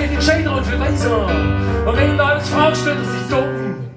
vielleicht entscheiden und für weiser. Und wenn du alles fragst, stellt er sich dumm.